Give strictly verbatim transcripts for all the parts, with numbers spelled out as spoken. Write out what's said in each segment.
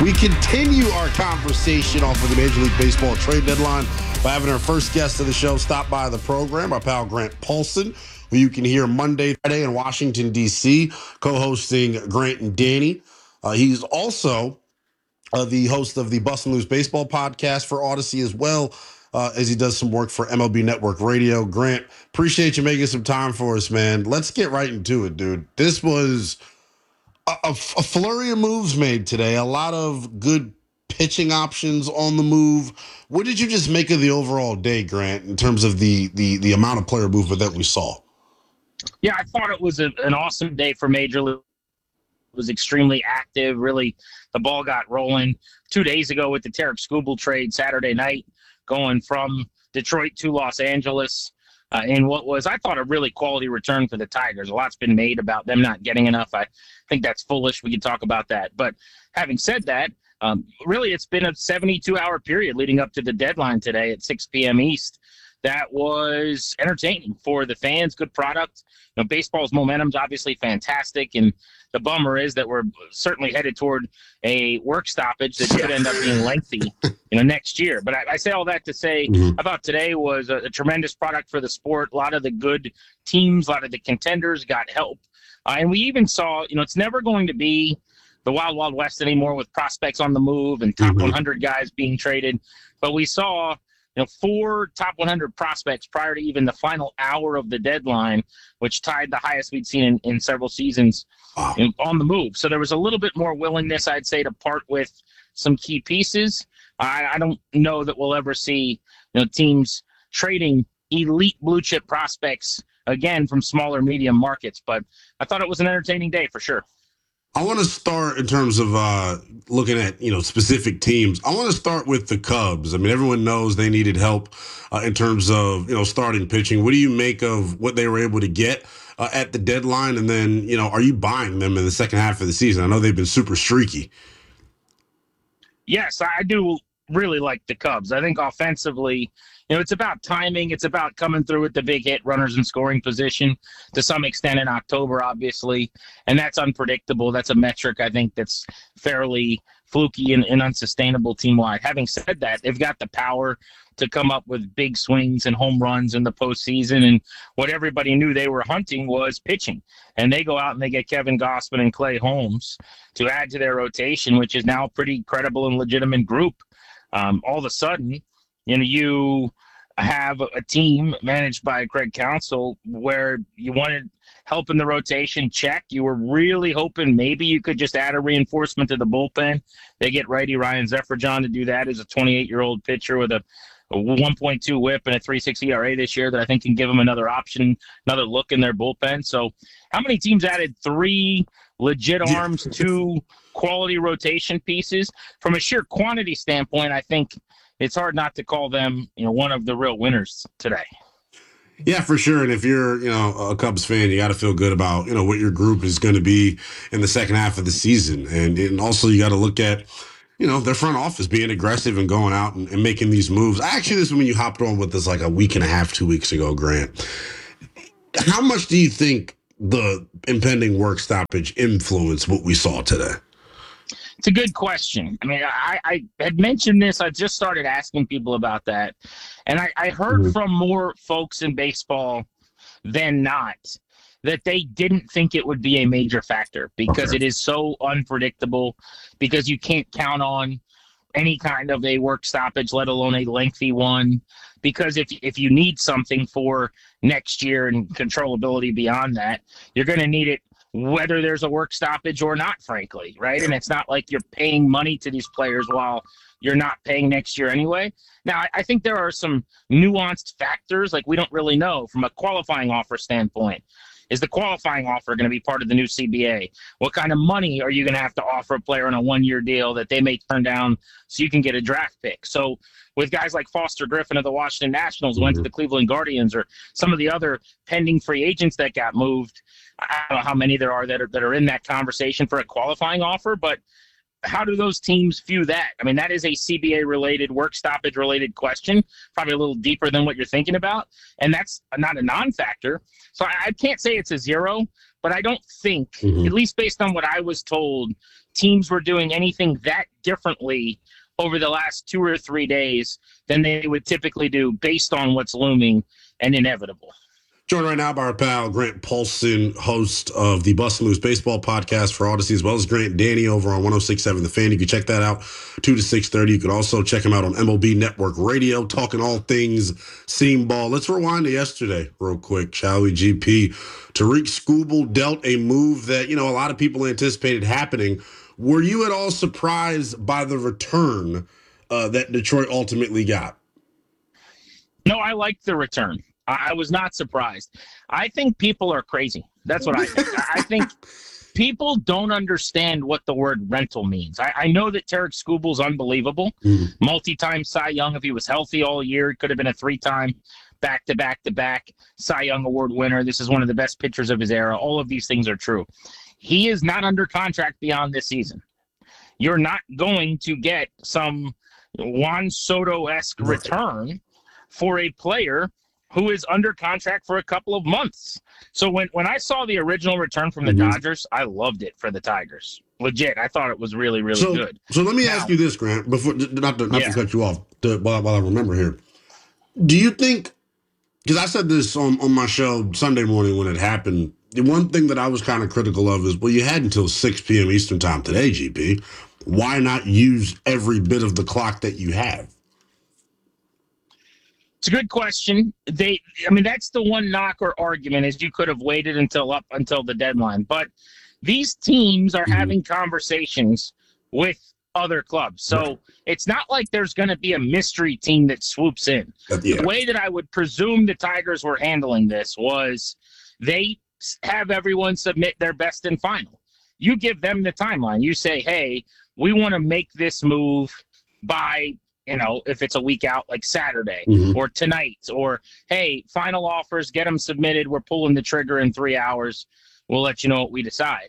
We continue our conversation off of the Major League Baseball trade deadline by having our first guest of the show stop by the program, our pal Grant Paulsen, who you can hear Monday, Friday in Washington, D C, co-hosting Grant and Danny. Uh, he's also uh, the host of the Bust and Loose Baseball podcast for Odyssey, as well uh, as he does some work for M L B Network Radio. Grant, appreciate you making some time for us, man. Let's get right into it, dude. This was a, a, a flurry of moves made today. A lot of good pitching options on the move. What did you just make of the overall day, Grant, in terms of the the the amount of player movement that we saw? Yeah, I thought it was a, an awesome day for Major League. It was extremely active. Really, the ball got rolling two days ago with the Tarek Skubal trade Saturday night, going from Detroit to Los Angeles. Uh, in what was, I thought, a really quality return for the Tigers. A lot's been made about them not getting enough. I think that's foolish. We could talk about that. But having said that, um, really it's been a seventy-two hour period leading up to the deadline today at six p.m. East that was entertaining for the fans, good product. You know, baseball's momentum's obviously fantastic, and the bummer is that we're certainly headed toward a work stoppage that could end up being lengthy, you know, next year. But I, I say all that to say, mm-hmm. I thought today was a, a tremendous product for the sport. A lot of the good teams, a lot of the contenders got help. Uh, and we even saw, you know, it's never going to be the Wild Wild West anymore with prospects on the move and top mm-hmm. one hundred guys being traded. But we saw, you know, four top one hundred prospects prior to even the final hour of the deadline, which tied the highest we'd seen in, in several seasons wow. in, on the move. So there was a little bit more willingness, I'd say, to part with some key pieces. I, I don't know that we'll ever see, you know, teams trading elite blue chip prospects again from smaller medium markets, but I thought it was an entertaining day for sure. I want to start in terms of uh, looking at, you know, specific teams. I want to start with the Cubs. I mean, everyone knows they needed help uh, in terms of, you know, starting pitching. What do you make of what they were able to get uh, at the deadline? And then, you know, are you buying them in the second half of the season? I know they've been super streaky. Yes, I do really like the Cubs. I think offensively, you know, it's about timing. It's about coming through with the big hit, runners in scoring position to some extent in October, obviously. And that's unpredictable. That's a metric, I think, that's fairly fluky and, and unsustainable team-wide. Having said that, they've got the power to come up with big swings and home runs in the postseason. And what everybody knew they were hunting was pitching. And they go out and they get Kevin Gausman and Clay Holmes to add to their rotation, which is now a pretty credible and legitimate group. Um, all of a sudden, you know, you have a team managed by Craig Counsell where you wanted help in the rotation, check. You were really hoping maybe you could just add a reinforcement to the bullpen. They get righty Ryan Zefrajan to do that as a twenty-eight-year-old pitcher with a, a one point two whip and a three point six E R A this year that I think can give them another option, another look in their bullpen. So how many teams added three legit arms, two quality rotation pieces? From a sheer quantity standpoint, I think it's hard not to call them, you know, one of the real winners today. Yeah, for sure. And if you're, you know, a Cubs fan, you got to feel good about, you know, what your group is going to be in the second half of the season. And, and also you got to look at, you know, their front office being aggressive and going out and, and making these moves. Actually, this is when you hopped on with this like a week and a half, two weeks ago, Grant. How much do you think the impending work stoppage influenced what we saw today? It's a good question. I mean, I, I had mentioned this. I just started asking people about that. And I, I heard mm-hmm. from more folks in baseball than not that they didn't think it would be a major factor because okay. it is so unpredictable, because you can't count on any kind of a work stoppage, let alone a lengthy one. Because if if you need something for next year and controllability beyond that, you're going to need it whether there's a work stoppage or not, frankly, right? And it's not like you're paying money to these players while you're not paying next year anyway. Now, I, I think there are some nuanced factors, like we don't really know from a qualifying offer standpoint. Is the qualifying offer going to be part of the new C B A? What kind of money are you going to have to offer a player on a one-year deal that they may turn down so you can get a draft pick? So with guys like Foster Griffin of the Washington Nationals who went to the Cleveland Guardians, or some of the other pending free agents that got moved, I don't know how many there are that are, that are in that conversation for a qualifying offer, but how do those teams view that? I mean, that is a C B A-related, work stoppage-related question, probably a little deeper than what you're thinking about, and that's not a non-factor. So I, I can't say it's a zero, but I don't think, mm-hmm. at least based on what I was told, teams were doing anything that differently over the last two or three days than they would typically do based on what's looming and inevitable. Joined right now by our pal Grant Paulsen, host of the Bust and Loose Baseball podcast for Odyssey, as well as Grant Danny over on one oh six point seven The Fan. You can check that out two to six thirty. You can also check him out on M L B Network Radio, talking all things seam ball. Let's rewind to yesterday real quick, shall we, G P? Tarik Skubal dealt a move that, you know, a lot of people anticipated happening. Were you at all surprised by the return uh, that Detroit ultimately got? No, I liked the return. I was not surprised. I think people are crazy. That's what I think. I think people don't understand what the word rental means. I, I know that Tarik Skubal's unbelievable. Mm-hmm. Multi-time Cy Young. If he was healthy all year, it could have been a three-time back-to-back-to-back Cy Young Award winner. This is one of the best pitchers of his era. All of these things are true. He is not under contract beyond this season. You're not going to get some Juan Soto-esque return for a player who is under contract for a couple of months. So when, when I saw the original return from the mm-hmm. Dodgers, I loved it for the Tigers. Legit. I thought it was really, really so, good. So let me now, ask you this, Grant, before not to, not yeah. to cut you off, to, while, while I remember here. Do you think, because I said this on, on my show Sunday morning when it happened, the one thing that I was kind of critical of is, well, you had until six p.m. Eastern time today, G P. Why not use every bit of the clock that you have? It's a good question. They, I mean, that's the one knock or argument is you could have waited until up until the deadline. But these teams are mm-hmm. having conversations with other clubs. So right. it's not like there's going to be a mystery team that swoops in. Uh, yeah. The way that I would presume the Tigers were handling this was they have everyone submit their best and final. You give them the timeline. You say, hey, we want to make this move by, you know, if it's a week out, like Saturday mm-hmm. or tonight, or, hey, final offers, get them submitted. We're pulling the trigger in three hours. We'll let you know what we decide.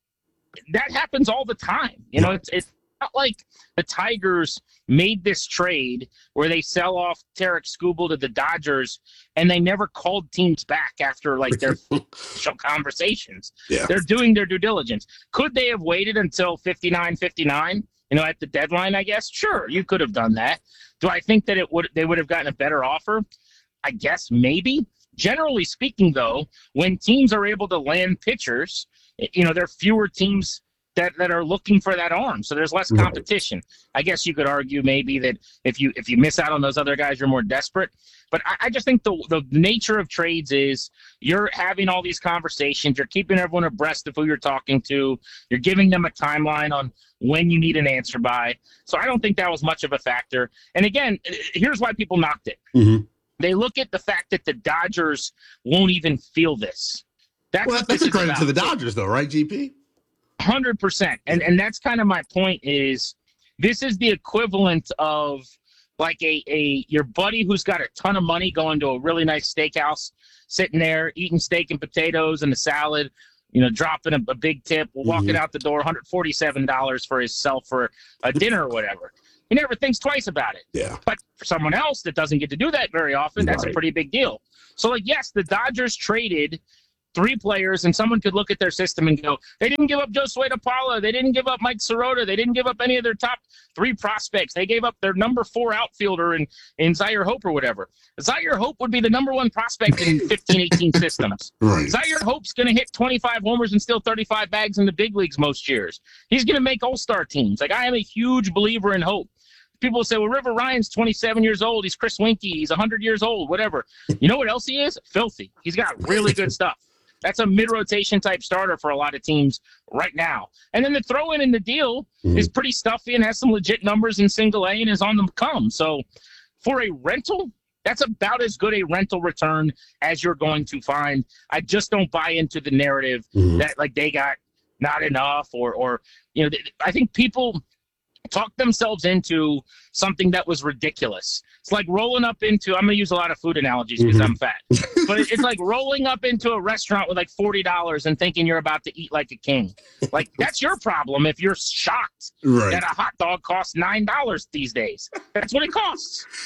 That happens all the time. You know, it's it's not like the Tigers made this trade where they sell off Tarik Skubal to the Dodgers and they never called teams back after like their initial conversations. Yeah. They're doing their due diligence. Could they have waited until fifty-nine fifty-nine? You know, at the deadline, I guess. Sure, you could have done that. Do I think that it would they would have gotten a better offer? I guess maybe. Generally speaking, though, when teams are able to land pitchers, you know, there are fewer teams that, that are looking for that arm. So there's less competition. Right. I guess you could argue maybe that if you if you miss out on those other guys, you're more desperate. But I, I just think the the nature of trades is you're having all these conversations. You're keeping everyone abreast of who you're talking to. You're giving them a timeline on when you need an answer by. So I don't think that was much of a factor. And again, here's why people knocked it. Mm-hmm. They look at the fact that the Dodgers won't even feel this. That's, well, that's a credit to the Dodgers, though, right, G P? one hundred percent. And and that's kind of my point is this is the equivalent of like a, a your buddy who's got a ton of money going to a really nice steakhouse, sitting there eating steak and potatoes and a salad, you know, dropping a, a big tip, walking mm-hmm. out the door, one hundred forty-seven dollars for himself for a dinner or whatever. He never thinks twice about it. Yeah. But for someone else that doesn't get to do that very often, that's right. a pretty big deal. So, like, yes, the Dodgers traded three players, and someone could look at their system and go, they didn't give up Josue DePaula. They didn't give up Mike Sirota. They didn't give up any of their top three prospects. They gave up their number four outfielder in, in Zaire Hope or whatever. Zaire Hope would be the number one prospect in fifteen, eighteen systems. Right. Zaire Hope's going to hit twenty-five homers and steal thirty-five bags in the big leagues most years. He's going to make all-star teams. Like, I am a huge believer in Hope. People say, well, River Ryan's twenty-seven years old. He's Chris Winkie. He's one hundred years old, whatever. You know what else he is? Filthy. He's got really good stuff. That's a mid-rotation type starter for a lot of teams right now. And then the throw-in in the deal mm-hmm. is pretty stuffy and has some legit numbers in single A and is on the come. So for a rental, that's about as good a rental return as you're going to find. I just don't buy into the narrative mm-hmm. that, like, they got not enough or, or you know, I think people – talk themselves into something that was ridiculous. It's like rolling up into, I'm going to use a lot of food analogies because mm-hmm. I'm fat, but it's like rolling up into a restaurant with like forty dollars and thinking you're about to eat like a king. Like, that's your problem if you're shocked right. that a hot dog costs nine dollars these days. That's what it costs.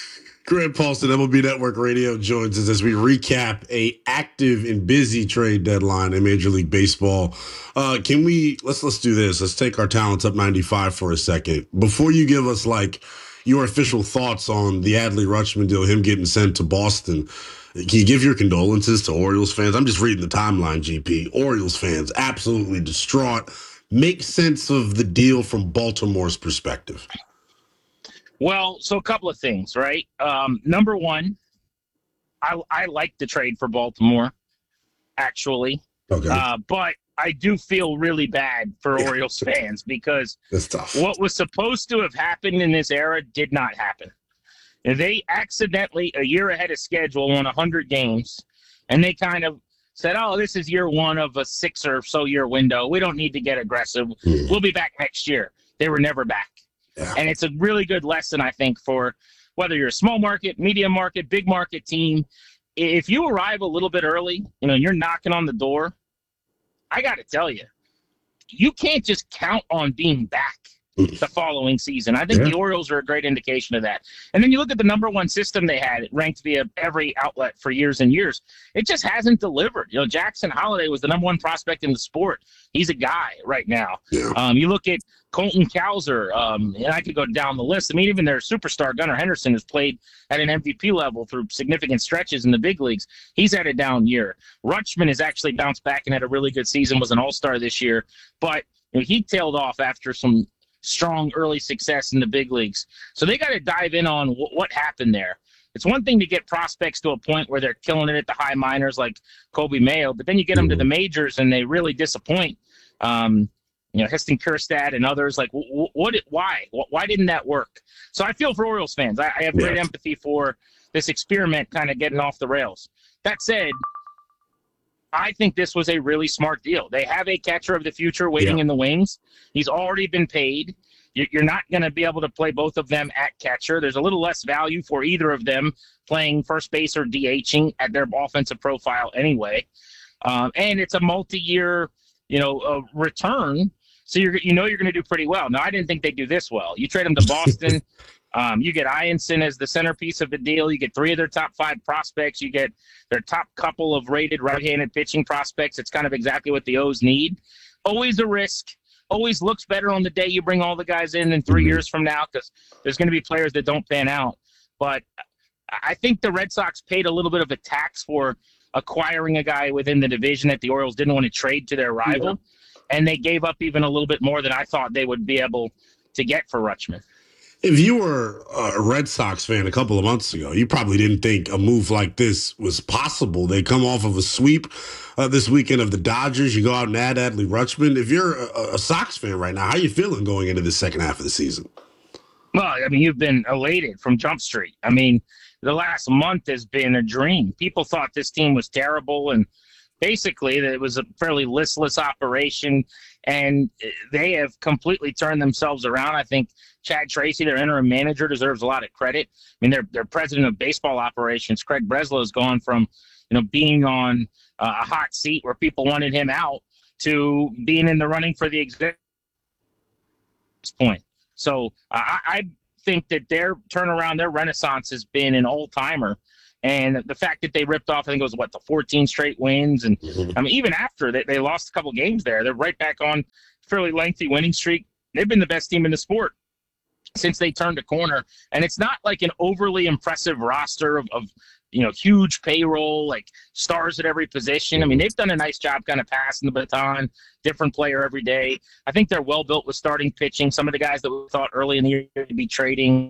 Grant Paulson, M L B Network Radio, joins us as we recap a active and busy trade deadline in Major League Baseball. Uh, can we let's let's do this? Let's take our talents up ninety-five for a second. Before you give us like your official thoughts on the Adley Rutschman deal, him getting sent to Boston, can you give your condolences to Orioles fans? I'm just reading the timeline, G P. Orioles fans absolutely distraught. Make sense of the deal from Baltimore's perspective. Well, so a couple of things, right? Um, number one, I, I like the trade for Baltimore, actually. Okay. Uh, but I do feel really bad for yeah. Orioles fans because That's tough. What was supposed to have happened in this era did not happen. They accidentally, a year ahead of schedule, won one hundred games, and they kind of said, oh, this is year one of a six or so year window. We don't need to get aggressive. Mm. We'll be back next year. They were never back. Yeah. And it's a really good lesson, I think, for whether you're a small market, medium market, big market team. If you arrive a little bit early, you know, you're knocking on the door, I got to tell you, you can't just count on being back the following season. I think yeah. the Orioles are a great indication of that. And then you look at the number one system they had, it ranked via every outlet for years and years. It just hasn't delivered. You know, Jackson Holliday was the number one prospect in the sport. He's a guy right now. Yeah. Um, you look at Colton Cowser, um, and I could go down the list. I mean, even their superstar, Gunnar Henderson, has played at an M V P level through significant stretches in the big leagues. He's had a down year. Rutschman has actually bounced back and had a really good season, was an all-star this year. But you know, he tailed off after some strong early success in the big leagues. So they got to dive in on w- what happened there. It's one thing to get prospects to a point where they're killing it at the high minors like Kobe Mayo, but then you get them to the majors and they really disappoint. Um, you know, Heston Kjerstad and others, like, w- what? Why? Why didn't that work? So I feel for Orioles fans. I, I have great yes. empathy for this experiment kind of getting off the rails. That said, I think this was a really smart deal. They have a catcher of the future waiting yeah. in the wings. He's already been paid. You're not going to be able to play both of them at catcher. There's a little less value for either of them playing first base or DHing at their offensive profile anyway. Um, and it's a multi-year, you know, uh, return. So you're, you know you're going to do pretty well. Now, I didn't think they'd do this well. You trade them to Boston. Um, you get Ianson as the centerpiece of the deal. You get three of their top five prospects. You get their top couple of rated right-handed pitching prospects. It's kind of exactly what the O's need. Always a risk. Always looks better on the day you bring all the guys in than three mm-hmm. years from now because there's going to be players that don't pan out. But I think the Red Sox paid a little bit of a tax for acquiring a guy within the division that the Orioles didn't want to trade to their rival. Yeah. And they gave up even a little bit more than I thought they would be able to get for Rutschman. If you were a Red Sox fan a couple of months ago, you probably didn't think a move like this was possible. They come off of a sweep uh, this weekend of the Dodgers. You go out and add Adley Rutschman. If you're a, a Sox fan right now, how are you feeling going into the second half of the season? Well, I mean, you've been elated from Jump Street. I mean, the last month has been a dream. People thought this team was terrible, and basically it was a fairly listless operation, and they have completely turned themselves around. I think Chad Tracy, their interim manager, deserves a lot of credit. I mean, their their president of baseball operations, Craig Breslow, has gone from, you know, being on uh, a hot seat where people wanted him out to being in the running for the executive point. So uh, I, I think that their turnaround, their renaissance has been an old-timer. And the fact that they ripped off, I think it was, what, the fourteen straight wins. And, I mean, even after they, they lost a couple games there, they're right back on a fairly lengthy winning streak. They've been the best team in the sport since they turned a corner. And it's not like an overly impressive roster of, of you know, huge payroll, like stars at every position. I mean, they've done a nice job kind of passing the baton, different player every day. I think they're well built with starting pitching. Some of the guys that we thought early in the year to be trading,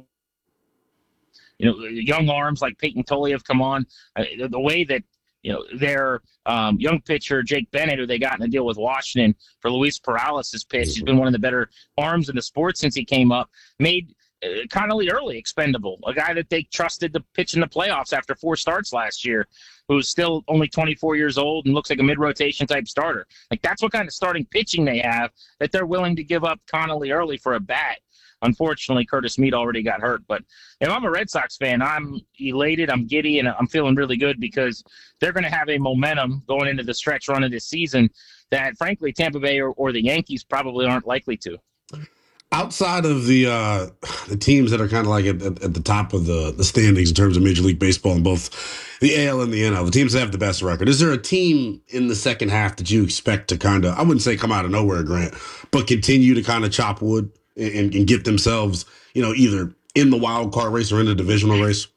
you know, young arms like Peyton Tolley have come on. Uh, the, the way that, you know, their um, young pitcher, Jake Bennett, who they got in a deal with Washington for Luis Perales' pitch, he's been one of the better arms in the sport since he came up, made uh, Connolly Early expendable, a guy that they trusted to pitch in the playoffs after four starts last year, who's still only twenty-four years old and looks like a mid-rotation type starter. Like, that's what kind of starting pitching they have, that they're willing to give up Connolly Early for a bat. Unfortunately, Curtis Mead already got hurt. But if I'm a Red Sox fan, I'm elated, I'm giddy, and I'm feeling really good because they're going to have a momentum going into the stretch run of this season that, frankly, Tampa Bay or, or the Yankees probably aren't likely to. outside of the uh, the teams that are kind of like at, at, at the top of the, the standings in terms of Major League Baseball in both the A L and the N L, the teams that have the best record, is there a team in the second half that you expect to kind of, I wouldn't say come out of nowhere, Grant, but continue to kind of chop wood and, and get themselves, you know, either in the wild card race or in the divisional race?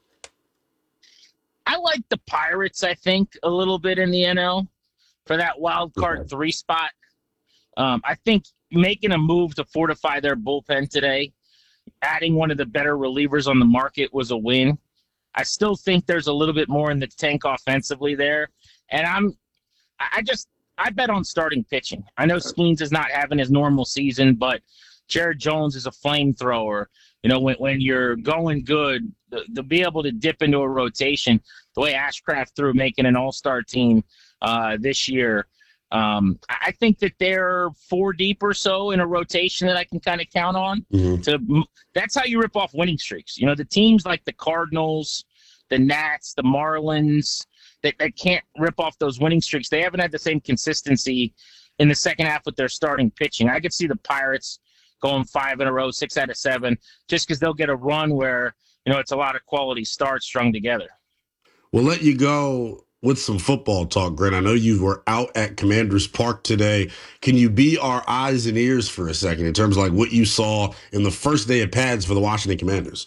I like the Pirates, I think, a little bit in the N L for that wild card okay. three spot. Um, I think making a move to fortify their bullpen today, adding one of the better relievers on the market was a win. I still think there's a little bit more in the tank offensively there. And I'm, I just, I bet on starting pitching. I know Skeens is not having his normal season, but Jared Jones is a flamethrower. You know, when, when you're going good, to, to be able to dip into a rotation, the way Ashcraft threw making an all-star team uh, this year, Um, I think that they're four deep or so in a rotation that I can kind of count on. Mm-hmm. To that's how you rip off winning streaks. You know, the teams like the Cardinals, the Nats, the Marlins, that, that can't rip off those winning streaks. They haven't had the same consistency in the second half with their starting pitching. I could see the Pirates going five in a row, six out of seven, just because they'll get a run where, you know, it's a lot of quality starts strung together. We'll let you go with some football talk, Grant. I know you were out at Commanders Park today. Can you be our eyes and ears for a second in terms of like what you saw in the first day of pads for the Washington Commanders?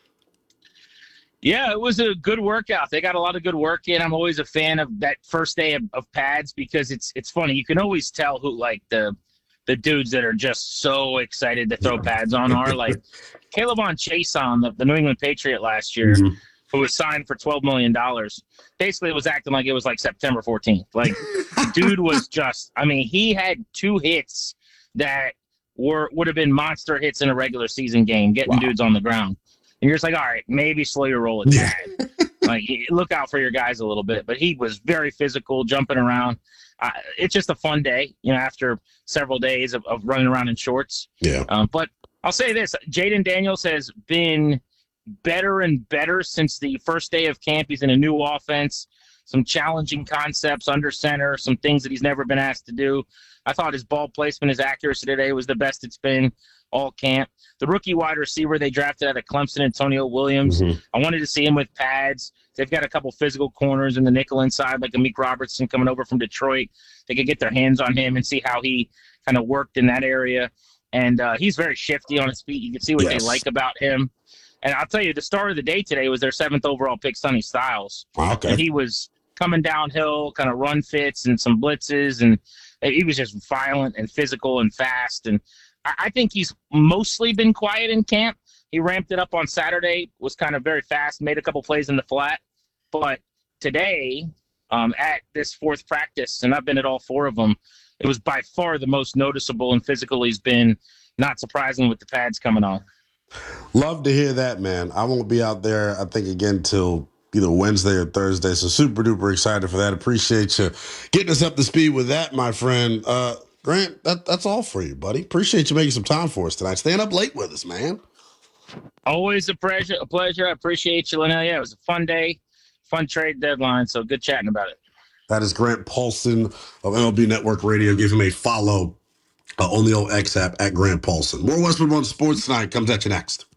Yeah, it was a good workout. They got a lot of good work in. I'm always a fan of that first day of, of pads because it's it's funny. You can always tell who like the the dudes that are just so excited to throw pads on are. Like Caleb Chase on the, the New England Patriot last year. Mm-hmm. Who was signed for twelve million dollars, basically was acting like it was like September fourteenth. Like, dude was just, I mean, he had two hits that were would have been monster hits in a regular season game, getting wow. dudes on the ground. And you're just like, all right, maybe slow your roll a tad. Like, look out for your guys a little bit. But he was very physical, jumping around. Uh, it's just a fun day, you know, after several days of, of running around in shorts. Yeah. Um, but I'll say this, Jaden Daniels has been better and better since the first day of camp. He's in a new offense, some challenging concepts under center, some things that he's never been asked to do. I thought his ball placement, his accuracy today was the best it's been all camp. The rookie wide receiver they drafted out of Clemson, Antonio Williams, mm-hmm. I wanted to see him with pads. They've got a couple physical corners in the nickel inside, like Amik Robertson coming over from Detroit. They could get their hands on him and see how he kind of worked in that area. And uh, he's very shifty on his feet. You can see what yes. they like about him. And I'll tell you, the star of the day today was their seventh overall pick, Sonny Styles. Okay. And he was coming downhill, kind of run fits and some blitzes, and he was just violent and physical and fast. And I think he's mostly been quiet in camp. He ramped it up on Saturday, was kind of very fast, made a couple plays in the flat. But today, um, at this fourth practice, and I've been at all four of them, it was by far the most noticeable and physical he's been, not surprising with the pads coming on. Love to hear that, man. I won't be out there, I think, again till either Wednesday or Thursday. So super duper excited for that. Appreciate you getting us up to speed with that, my friend. Uh, Grant, that, that's all for you, buddy. Appreciate you making some time for us tonight. Staying up late with us, man. Always a pleasure. A pleasure. I appreciate you, Linnell. Yeah, it was a fun day, fun trade deadline. So good chatting about it. That is Grant Paulson of M L B Network Radio. Give him a follow uh, on the old X app at Grant Paulson. More Westwood One Sports tonight comes at you next.